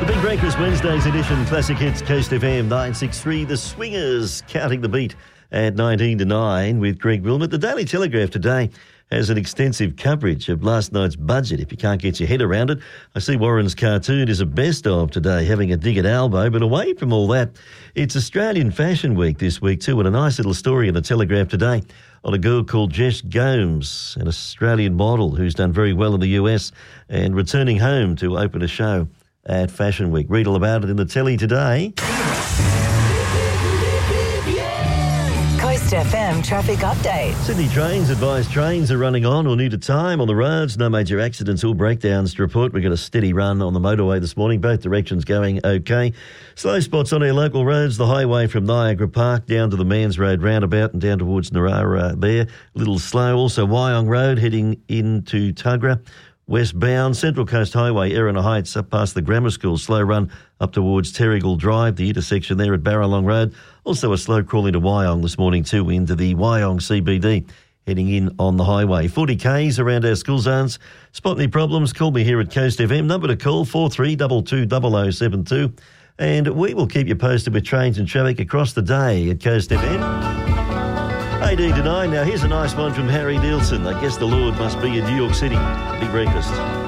The Big Breakfast Wednesday's edition, Classic Hits, Coast FM 963. The Swingers counting the beat at 19 to 9 with Greg Wilmot. The Daily Telegraph today has an extensive coverage of last night's budget, if you can't get your head around it. I see Warren's cartoon is a best of today, having a dig at Albo. But away from all that, it's Australian Fashion Week this week too, and a nice little story in the Telegraph today on a girl called Jess Gomes, an Australian model who's done very well in the US and returning home to open a show at Fashion Week. Read all about it in the telly today. Coast FM traffic update. Sydney Trains advise trains are running on or near to time on the roads. No major accidents or breakdowns to report. We've got a steady run on the motorway this morning. Both directions going okay. Slow spots on our local roads. The highway from Niagara Park down to the Mans Road roundabout and down towards Narara there. A little slow. Also Wyong Road heading into Tuggerah. Westbound, Central Coast Highway, Erina Heights, up past the grammar school, slow run up towards Terrigal Drive, the intersection there at Barralong Road. Also a slow crawl into Wyong this morning too, into the Wyong CBD, heading in on the highway. 40 Ks around our school zones. Spot any problems, call me here at Coast FM. Number to call, 43220072. And we will keep you posted with trains and traffic across the day at Coast FM. 18 to 9. Now, here's a nice one from Harry Nielsen. I guess the Lord must be in New York City. Big breakfast.